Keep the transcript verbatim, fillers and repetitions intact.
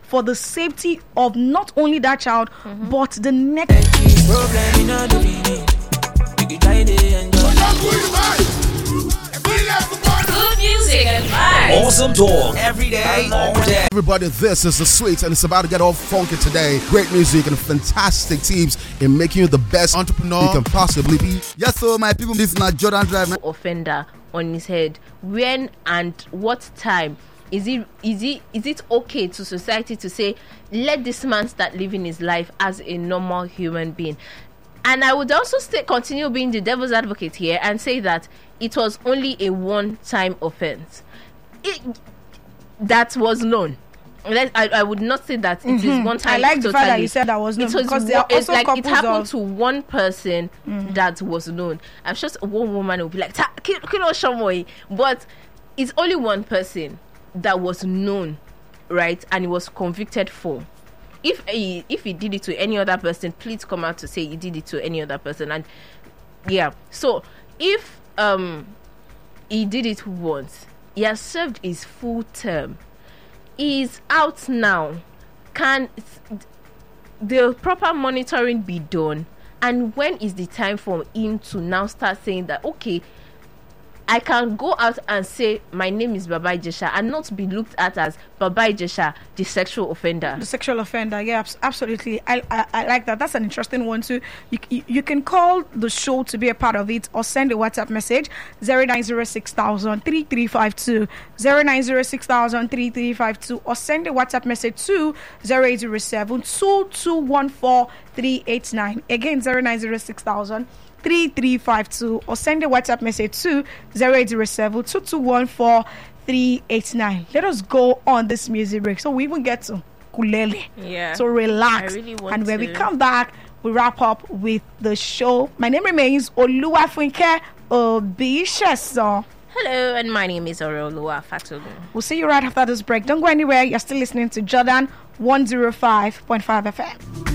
for the safety of not only that child, mm-hmm. but the next. Good music and vibes. Awesome talk every day, all day. Everybody, this is The Sweets, and it's about to get all funky today. Great music and fantastic teams in making you the best entrepreneur you can possibly be. Yes, so my people, this is not Jordan Drive. Offender on his head. When and what time is it? Is it? Is it okay to society to say, let this man start living his life as a normal human being? And I would also stay, continue being the devil's advocate here and say that it was only a one-time offense. It, that was known. I, I would not say that it mm-hmm. is one time. I like totally. the fact that you said that was known, it was, because there are it's also like it happened of... to one person mm-hmm. that was known. I'm sure one woman will be like, Kilo Shamoy, but it's only one person that was known, right? And he was convicted for. If he, if he did it to any other person, please come out to say he did it to any other person. And yeah, so if um he did it once, he has served his full term, he's out now. Can the proper monitoring be done? And when is the time for him to now start saying that, okay, I can go out and say my name is Baba Ijesha and not be looked at as Baba Ijesha, the sexual offender. The sexual offender, yeah, absolutely. I, I I like that. That's an interesting one too. You, you you can call the show to be a part of it, or send a WhatsApp message zero nine zero six thousand three three five two zero nine zero six thousand three three five two, or send a WhatsApp message to zero eight zero seven two two one four three eight nine. Again, zero nine zero six thousand three three five two, or send a WhatsApp message to zero eight zero seven two two one four three eight nine. Let us go on this music break so we even get to Kulele. Yeah. So relax. I really want and when to. we come back, we wrap up with the show. My name remains Oluwafunke Obisheso. Hello, and my name is Oreoluwa Fatolu. We'll see you right after this break. Don't go anywhere. You're still listening to Jordan one oh five point five F M.